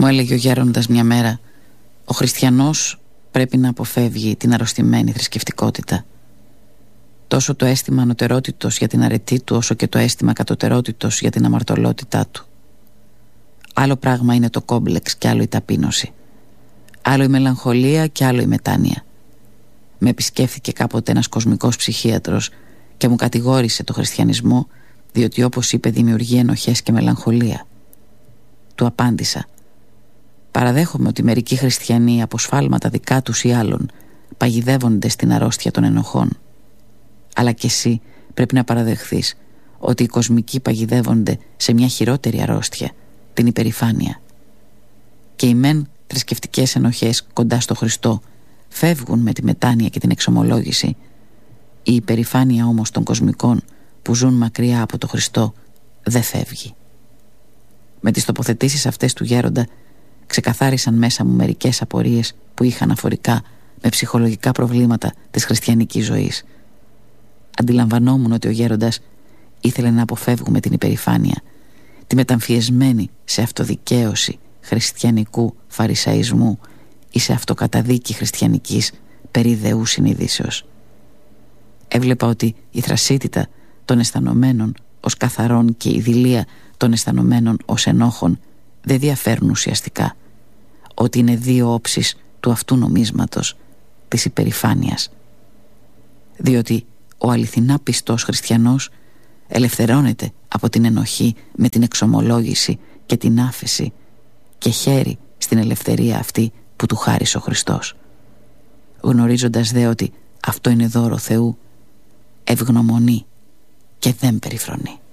Μου έλεγε ο γέροντας μια μέρα: ο χριστιανός πρέπει να αποφεύγει την αρρωστημένη θρησκευτικότητα. Τόσο το αίσθημα ανωτερότητος για την αρετή του, όσο και το αίσθημα κατωτερότητος για την αμαρτωλότητά του. Άλλο πράγμα είναι το κόμπλεξ και άλλο η ταπείνωση. Άλλο η μελαγχολία και άλλο η μετάνοια. Με επισκέφθηκε κάποτε ένας κοσμικός ψυχίατρος και μου κατηγόρησε το χριστιανισμό, διότι, όπως είπε, δημιουργεί ενοχές και μελαγχολία. Του απάντησα: παραδέχομαι ότι μερικοί χριστιανοί από σφάλματα δικά τους ή άλλων παγιδεύονται στην αρρώστια των ενοχών. Αλλά και εσύ πρέπει να παραδεχθείς ότι οι κοσμικοί παγιδεύονται σε μια χειρότερη αρρώστια, την υπερηφάνεια. Και οι μεν θρησκευτικές ενοχές κοντά στο Χριστό φεύγουν με τη μετάνοια και την εξομολόγηση. Η υπερηφάνεια όμως των κοσμικών που ζουν μακριά από το Χριστό δεν φεύγει. Με τις τοποθετήσεις αυτές του γέροντα ξεκαθάρισαν μέσα μου μερικές απορίες που είχαν αφορικά με ψυχολογικά προβλήματα της χριστιανικής ζωής. Αντιλαμβανόμουν ότι ο γέροντας ήθελε να αποφεύγουμε την υπερηφάνεια, τη μεταμφιεσμένη σε αυτοδικαίωση χριστιανικού φαρισαϊσμού ή σε αυτοκαταδίκη χριστιανικής περί δεού συνειδήσεως. Έβλεπα ότι η θρασίτητα των αισθανωμένων ως καθαρών και η δειλία των αισθανωμένων ως ενόχων δεν διαφέρουν ουσιαστικά, ότι είναι δύο όψεις του αυτού νομίσματος, της υπερηφάνειας. Διότι ο αληθινά πιστός χριστιανός ελευθερώνεται από την ενοχή με την εξομολόγηση και την άφεση και χαίρει στην ελευθερία αυτή που του χάρισε ο Χριστός. Γνωρίζοντας δε ότι αυτό είναι δώρο Θεού, ευγνωμονεί και δεν περιφρονεί.